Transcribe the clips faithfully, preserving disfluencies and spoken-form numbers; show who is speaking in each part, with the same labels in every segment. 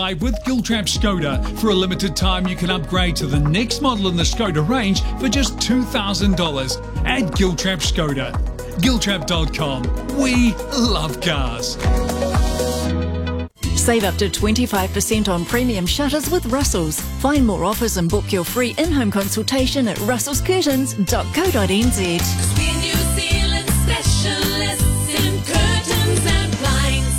Speaker 1: With Giltrap Skoda. For a limited time, you can upgrade to the next model in the Skoda range for just two thousand dollars at Giltrap Skoda. Giltrap dot com. We love cars.
Speaker 2: Save up to twenty-five percent on premium shutters with Russells. Find more offers and book your free in-home consultation at russels curtains dot co dot n z.
Speaker 3: We're New Zealand specialists in curtains and blinds.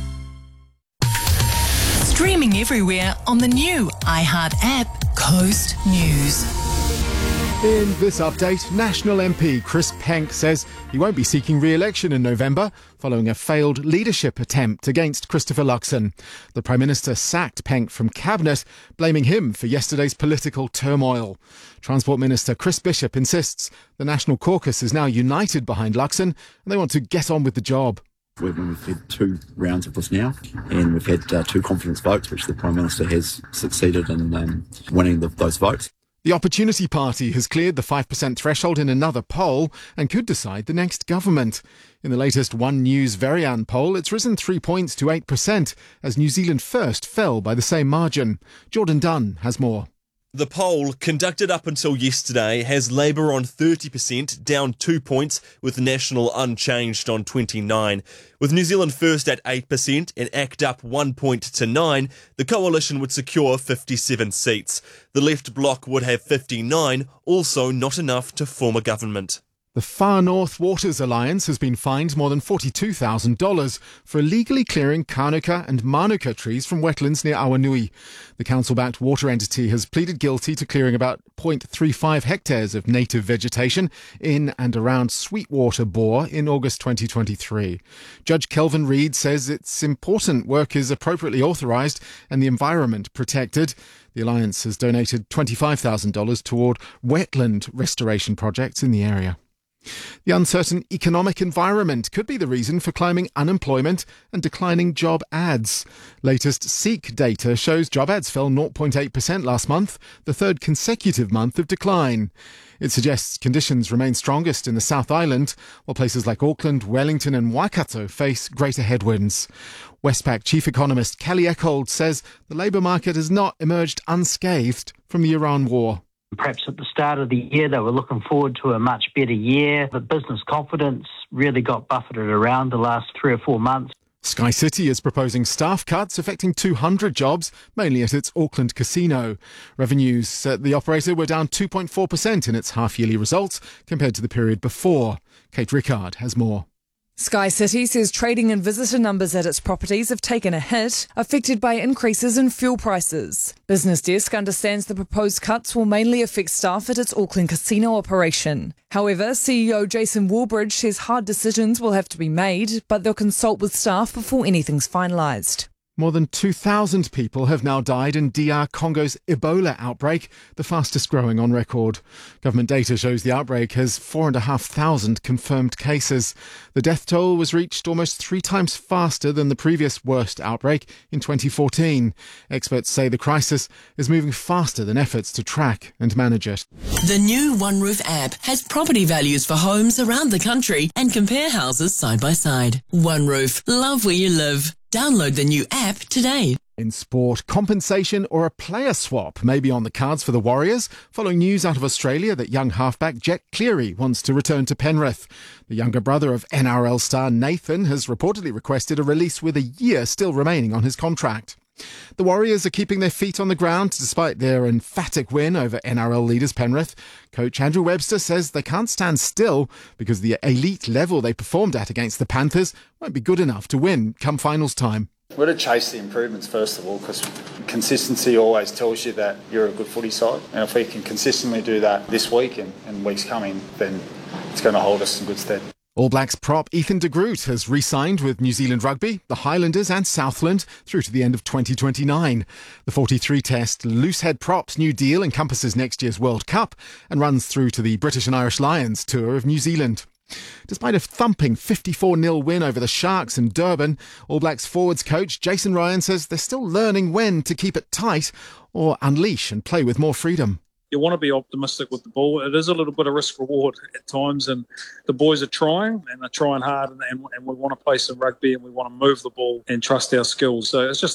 Speaker 3: Streaming everywhere on the new iHeart app, Coast News.
Speaker 4: In this update, National M P Chris Penk says he won't be seeking re-election in November following a failed leadership attempt against Christopher Luxon. The Prime Minister sacked Penk from Cabinet, blaming him for yesterday's political turmoil. Transport Minister Chris Bishop insists the National Caucus is now united behind Luxon and they want to get on with the job.
Speaker 5: We've, we've had two rounds of this now, and we've had uh, two confidence votes, which the Prime Minister has succeeded in um, winning the, those votes.
Speaker 4: The Opportunity Party has cleared the five percent threshold in another poll and could decide the next government. In the latest One News Varian poll, it's risen three points to eight percent, as New Zealand First fell by the same margin. Jordan Dunn has more.
Speaker 6: The poll, conducted up until yesterday, has Labour on thirty percent, down two points, with National unchanged on twenty-nine. With New Zealand First at eight percent and ACT up one point to nine, the coalition would secure fifty-seven seats. The Left Bloc would have fifty-nine, also not enough to form a government.
Speaker 4: The Far North Waters Alliance has been fined more than forty-two thousand dollars for illegally clearing Kānuka and Mānuka trees from wetlands near Awanui. The council-backed water entity has pleaded guilty to clearing about zero point three five hectares of native vegetation in and around Sweetwater Bore in August twenty twenty-three. Judge Kelvin Reid says it's important work is appropriately authorised and the environment protected. The Alliance has donated twenty-five thousand dollars toward wetland restoration projects in the area. The uncertain economic environment could be the reason for climbing unemployment and declining job ads. Latest Seek data shows job ads fell zero point eight percent last month, the third consecutive month of decline. It suggests conditions remain strongest in the South Island, while places like Auckland, Wellington and Waikato face greater headwinds. Westpac chief economist Kelly Eckhold says the labour market has not emerged unscathed from the Iran war.
Speaker 7: Perhaps at the start of the year they were looking forward to a much better year, but business confidence really got buffeted around the last three or four months.
Speaker 4: Sky City is proposing staff cuts affecting two hundred jobs, mainly at its Auckland casino. Revenues at the operator were down two point four percent in its half-yearly results compared to the period before. Kate Rickard has more.
Speaker 8: Sky City says trading and visitor numbers at its properties have taken a hit, affected by increases in fuel prices. Business Desk understands the proposed cuts will mainly affect staff at its Auckland casino operation. However, C E O Jason Warbridge says hard decisions will have to be made, but they'll consult with staff before anything's finalised.
Speaker 4: More than two thousand people have now died in D R Congo's Ebola outbreak, the fastest growing on record. Government data shows the outbreak has four thousand five hundred confirmed cases. The death toll was reached almost three times faster than the previous worst outbreak in twenty fourteen. Experts say the crisis is moving faster than efforts to track and manage it.
Speaker 3: The new One Roof app has property values for homes around the country and compare houses side by side. One Roof, love where you live. Download the new app today.
Speaker 4: In sport, compensation or a player swap may be on the cards for the Warriors, following news out of Australia that young halfback Jack Cleary wants to return to Penrith. The younger brother of N R L star Nathan has reportedly requested a release with a year still remaining on his contract. The Warriors are keeping their feet on the ground despite their emphatic win over N R L leaders Penrith. Coach Andrew Webster says they can't stand still because the elite level they performed at against the Panthers won't be good enough to win come finals time.
Speaker 9: We're to chase the improvements first of all, because consistency always tells you that you're a good footy side, and if we can consistently do that this week and, and weeks coming, then it's going to hold us in good stead.
Speaker 4: All Blacks prop Ethan de Groot has re-signed with New Zealand Rugby, the Highlanders and Southland through to the end of twenty twenty-nine. The forty-three test Loosehead Props new deal encompasses next year's World Cup and runs through to the British and Irish Lions tour of New Zealand. Despite a thumping fifty-four nil win over the Sharks in Durban, All Blacks forwards coach Jason Ryan says they're still learning when to keep it tight or unleash and play with more freedom.
Speaker 10: You want to be optimistic with the ball. It is a little bit of risk reward at times, and the boys are trying and they're trying hard, and, and, and we want to play some rugby and we want to move the ball and trust our skills. So it's just